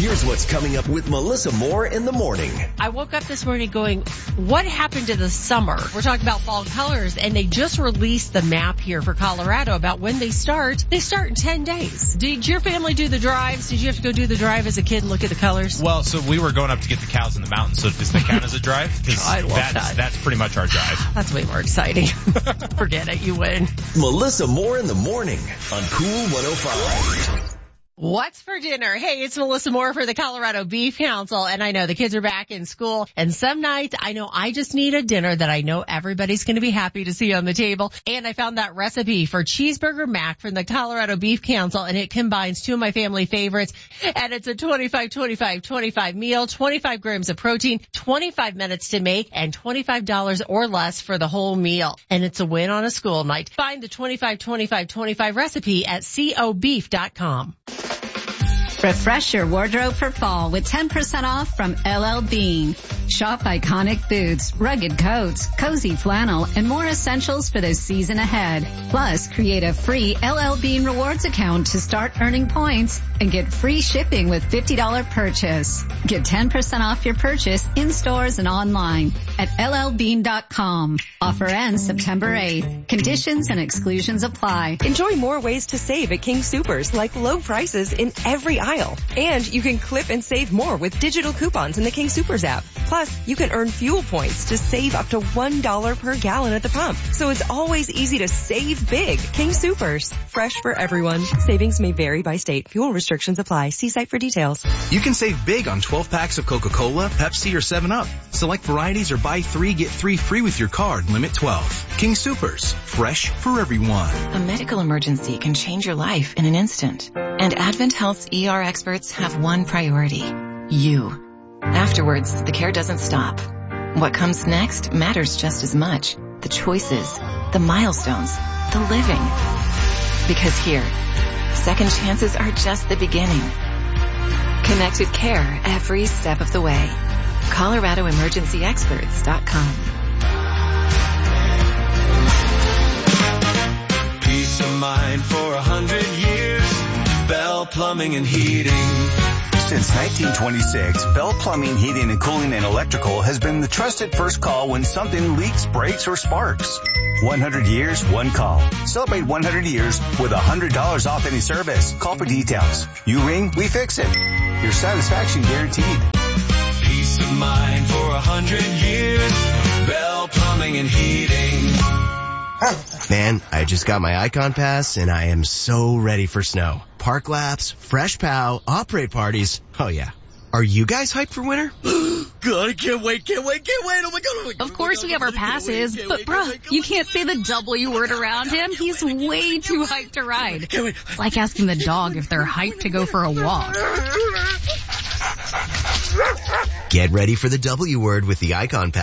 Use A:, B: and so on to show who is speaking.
A: Here's what's coming up with Melissa Moore in the morning.
B: I woke up this morning going, what happened to the summer? We're talking about fall colors, and they just released the map here for Colorado about when they start. They start in 10 days. Did your family do the drives? Did you have to go do the drive as a kid and look at the colors?
C: Well, so we were going up to get the cows in the mountains, so does that count as a drive?
B: I love that.
C: That's pretty much our drive.
B: That's way more exciting. Forget it, you win.
A: Melissa Moore in the morning on Cool 105.
B: What's for dinner? Hey, it's Melissa Moore for the Colorado Beef Council, and I know the kids are back in school, and some nights I know I just need a dinner that I know everybody's going to be happy to see on the table, and I found that recipe for cheeseburger mac from the Colorado Beef Council, and it combines two of my family favorites, and it's a 25-25-25 meal, 25 grams of protein, 25 minutes to make, and $25 or less for the whole meal, and it's a win on a school night. Find the 25-25-25 recipe at cobeef.com.
D: Refresh your wardrobe for fall with 10% off from LL Bean. Shop iconic boots, rugged coats, cozy flannel, and more essentials for the season ahead. Plus, create a free LL Bean rewards account to start earning points and get free shipping with $50 purchase. Get 10% off your purchase in stores and online at llbean.com. Offer ends September 8th. Conditions and exclusions apply.
E: Enjoy more ways to save at King Soopers, like low prices in every aisle. And you can clip and save more with digital coupons in the King Soopers app. Plus, you can earn fuel points to save up to $1 per gallon at the pump. So it's always easy to save big. King Soopers. Fresh for everyone. Savings may vary by state. Fuel restrictions apply. See site for details.
F: You can save big on 12 packs of Coca-Cola, Pepsi, or 7-Up. Select varieties or buy 3, get 3 free with your card. Limit 12. King Soopers. Fresh for everyone.
G: A medical emergency can change your life in an instant. And Advent Health's ER experts have one priority. You. Afterwards, the care doesn't stop. What comes next matters just as much. The choices, the milestones, the living. Because here, second chances are just the beginning. Connected care every step of the way. ColoradoEmergencyExperts.com.
H: Peace of mind for 100 years. Bell Plumbing and Heating.
I: Since 1926, Bell Plumbing, Heating, and Cooling and Electrical has been the trusted first call when something leaks, breaks, or sparks. 100 years, one call. Celebrate 100 years with $100 off any service. Call for details. You ring, we fix it. Your satisfaction guaranteed.
H: Peace of mind for 100 years. Bell Plumbing and Heating.
J: Man, I just got my Icon Pass and I am so ready for snow. Park laps, fresh pow, operate parties. Oh yeah. Are you guys hyped for winter?
K: God, I can't wait. Oh my God.
L: Of course we have our passes, but bruh, you can't say the W word around him. He's way too hyped to ride. It's like asking the dog if they're hyped to go for a walk.
J: Get ready for the W word with the Icon Pass.